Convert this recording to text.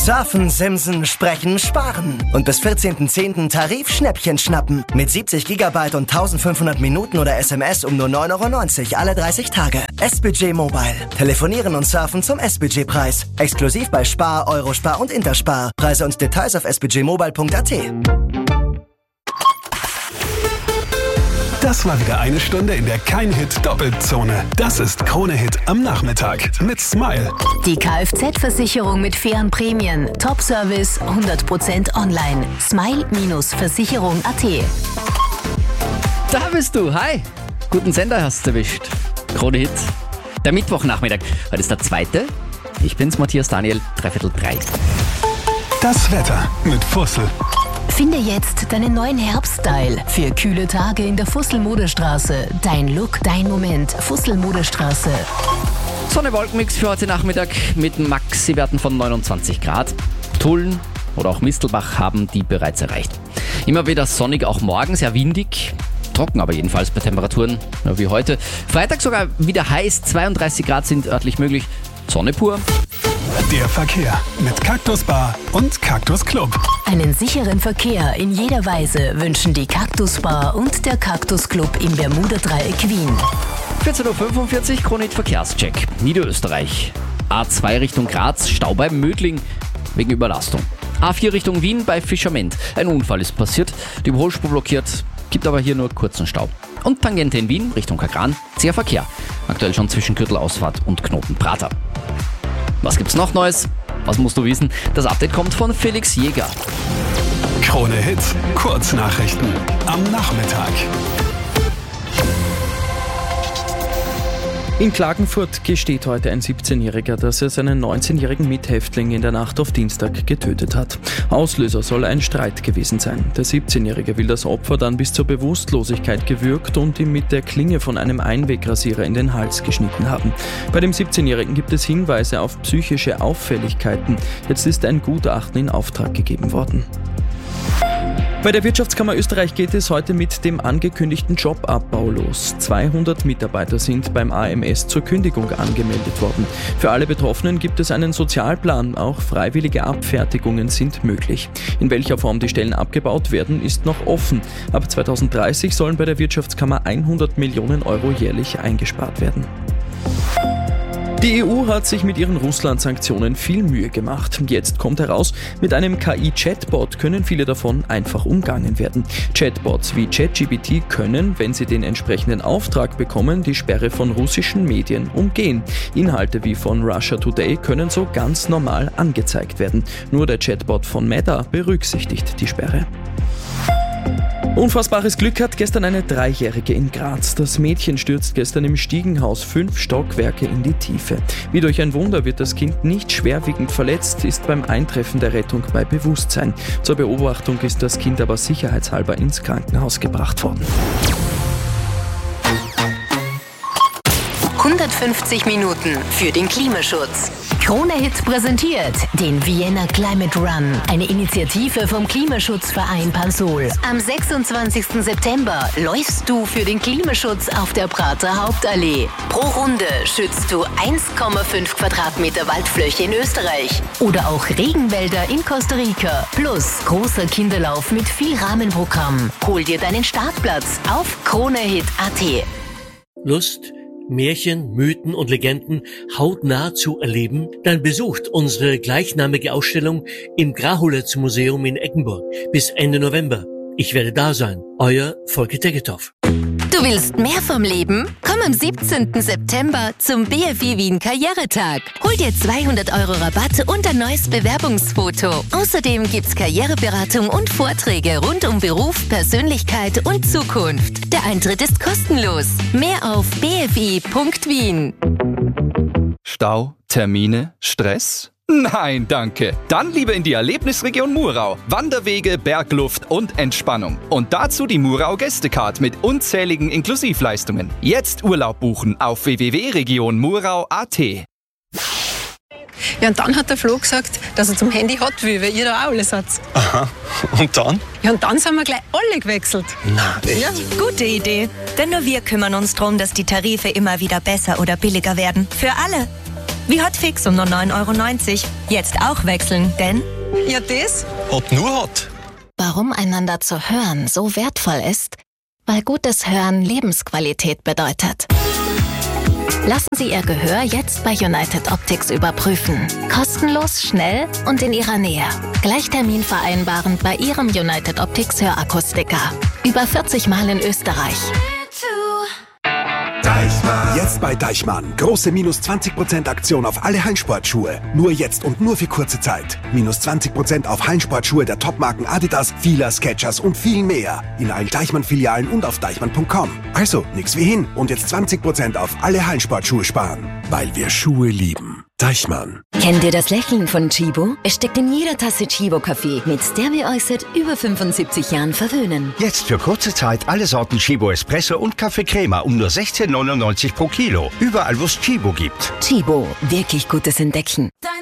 Surfen, Simsen, Sprechen, Sparen. Und bis 14.10. Tarif-Schnäppchen schnappen. Mit 70 GB und 1500 Minuten oder SMS um nur 9,90 € alle 30 Tage. S-Budget Mobile. Telefonieren und surfen zum S-Budget-Preis. Exklusiv bei Spar, Eurospar und Interspar. Preise und Details auf sbudgetmobile.at. Das war wieder eine Stunde in der Kein-Hit-Doppelzone. Das ist Krone-Hit am Nachmittag mit Smile. Die Kfz-Versicherung mit fairen Prämien. Top-Service, 100% online. Smile-Versicherung.at. Da bist du, hi! Guten Sender hast du erwischt. Krone-Hit, der Mittwochnachmittag. Heute ist der 2. Ich bin's, Matthias Daniel, 2:45. Das Wetter mit Fussel. Finde jetzt deinen neuen Herbststyle für kühle Tage in der Fussel-Modestraße. Dein Look, dein Moment. Fussel-Modestraße. Sonne-Wolkenmix für heute Nachmittag mit Maxi-Werten von 29 Grad. Tulln oder auch Mistelbach haben die bereits erreicht. Immer wieder sonnig, auch morgen, sehr windig. Trocken aber jedenfalls bei Temperaturen wie heute. Freitag sogar wieder heiß, 32 Grad sind örtlich möglich. Sonne pur. Der Verkehr mit Cactus Bar und Cactus Club. Einen sicheren Verkehr in jeder Weise wünschen die Cactus Bar und der Cactus Club im Bermuda-Dreieck Wien. 14:45 Uhr, Krone-Hit Verkehrscheck. Niederösterreich. A2 Richtung Graz, Stau bei Mödling wegen Überlastung. A4 Richtung Wien bei Fischerment. Ein Unfall ist passiert, die Überholspur blockiert, gibt aber hier nur kurzen Stau. Und Tangente in Wien Richtung Kagran, zäher Verkehr. Aktuell schon zwischen Gürtelausfahrt und Knotenprater. Was gibt's noch Neues? Was musst du wissen? Das Update kommt von Felix Jäger. Krone-Hit, Kurznachrichten am Nachmittag. In Klagenfurt gesteht heute ein 17-Jähriger, dass er seinen 19-jährigen Mithäftling in der Nacht auf Dienstag getötet hat. Auslöser soll ein Streit gewesen sein. Der 17-Jährige will das Opfer dann bis zur Bewusstlosigkeit gewürgt und ihm mit der Klinge von einem Einwegrasierer in den Hals geschnitten haben. Bei dem 17-Jährigen gibt es Hinweise auf psychische Auffälligkeiten. Jetzt ist ein Gutachten in Auftrag gegeben worden. Bei der Wirtschaftskammer Österreich geht es heute mit dem angekündigten Jobabbau los. 200 Mitarbeiter sind beim AMS zur Kündigung angemeldet worden. Für alle Betroffenen gibt es einen Sozialplan, auch freiwillige Abfertigungen sind möglich. In welcher Form die Stellen abgebaut werden, ist noch offen. Ab 2030 sollen bei der Wirtschaftskammer 100 Millionen Euro jährlich eingespart werden. Die EU hat sich mit ihren Russland-Sanktionen viel Mühe gemacht. Jetzt kommt heraus, mit einem KI-Chatbot können viele davon einfach umgangen werden. Chatbots wie ChatGPT können, wenn sie den entsprechenden Auftrag bekommen, die Sperre von russischen Medien umgehen. Inhalte wie von Russia Today können so ganz normal angezeigt werden. Nur der Chatbot von Meta berücksichtigt die Sperre. Unfassbares Glück hat gestern eine 3-Jährige in Graz. Das Mädchen stürzt gestern im Stiegenhaus 5 Stockwerke in die Tiefe. Wie durch ein Wunder wird das Kind nicht schwerwiegend verletzt, ist beim Eintreffen der Rettung bei Bewusstsein. Zur Beobachtung ist das Kind aber sicherheitshalber ins Krankenhaus gebracht worden. 150 Minuten für den Klimaschutz. Krone-Hit präsentiert den Vienna Climate Run, eine Initiative vom Klimaschutzverein Pansol. Am 26. September läufst du für den Klimaschutz auf der Prater Hauptallee. Pro Runde schützt du 1,5 Quadratmeter Waldfläche in Österreich oder auch Regenwälder in Costa Rica. Plus großer Kinderlauf mit viel Rahmenprogramm. Hol dir deinen Startplatz auf kronehit.at. Lust, Märchen, Mythen und Legenden hautnah zu erleben? Dann besucht unsere gleichnamige Ausstellung im Grahuletz-Museum in Eggenburg bis Ende November. Ich werde da sein. Euer Volker Tegethoff. Du willst mehr vom Leben? Komm am 17. September zum BFI Wien Karrieretag. Hol dir 200 € Rabatt und ein neues Bewerbungsfoto. Außerdem gibt's Karriereberatung und Vorträge rund um Beruf, Persönlichkeit und Zukunft. Der Eintritt ist kostenlos. Mehr auf bfi.wien. Stau, Termine, Stress? Nein, danke. Dann lieber in die Erlebnisregion Murau. Wanderwege, Bergluft und Entspannung. Und dazu die Murau Gästecard mit unzähligen Inklusivleistungen. Jetzt Urlaub buchen auf www.regionmurau.at. Ja, und dann hat der Flo gesagt, dass er zum Handy hat will, weil ihr da auch alles habt. Aha. Und dann? Ja, und dann sind wir gleich alle gewechselt. Na, echt? Ja. Gute Idee. Denn nur wir kümmern uns darum, dass die Tarife immer wieder besser oder billiger werden. Für alle. Wie Hotfix um nur 9,90 €. Jetzt auch wechseln, denn... Ja, das? Hot nur Hot. Warum einander zu hören so wertvoll ist? Weil gutes Hören Lebensqualität bedeutet. Lassen Sie Ihr Gehör jetzt bei United Optics überprüfen. Kostenlos, schnell und in Ihrer Nähe. Gleich Termin vereinbaren bei Ihrem United Optics Hörakustiker. Über 40 Mal in Österreich. Jetzt bei Deichmann. Große minus 20% Aktion auf alle Hallensportschuhe. Nur jetzt und nur für kurze Zeit. Minus 20% auf Hallensportschuhe der Topmarken Adidas, Fila, Skechers und viel mehr. In allen Deichmann-Filialen und auf deichmann.com. Also, nix wie hin. Und jetzt 20% auf alle Hallensportschuhe sparen. Weil wir Schuhe lieben. Deichmann. Kennt ihr das Lächeln von Chibo? Es steckt in jeder Tasse Chibo-Kaffee, mit der wir euch seit über 75 Jahren verwöhnen. Jetzt für kurze Zeit alle Sorten Chibo Espresso und Kaffee Crema um nur 16,99 € pro Kilo. Überall, wo es Chibo gibt. Chibo, wirklich gutes Entdecken.